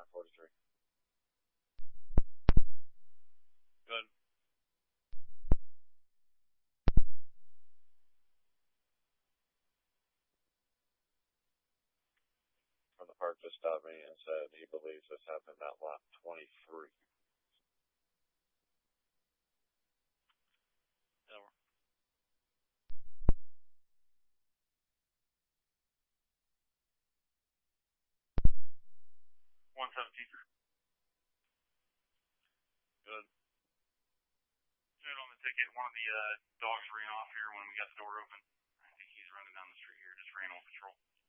943. Good. From the park just stopped me and said he believes this happened at lap 23. Over. 117. Good. Good on the ticket. One of the dogs ran off here when we got the door open. I think he's running down the street here. Just ran off patrol.